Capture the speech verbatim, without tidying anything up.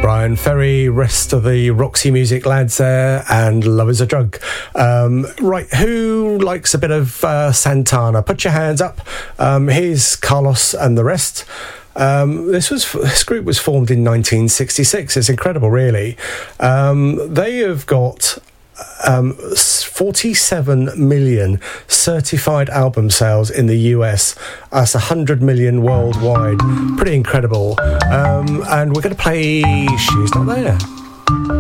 Bryan Ferry, rest of the Roxy Music lads there, and Love Is a Drug. Um, right, who likes a bit of uh, Santana? Put your hands up. Um, here's Carlos and the rest. Um, this was this group was formed in nineteen sixty-six. It's incredible, really. Um, they have got um, forty-seven million certified album sales in the U S. That's one hundred million worldwide. Pretty incredible. Um, and we're going to play She's Not There.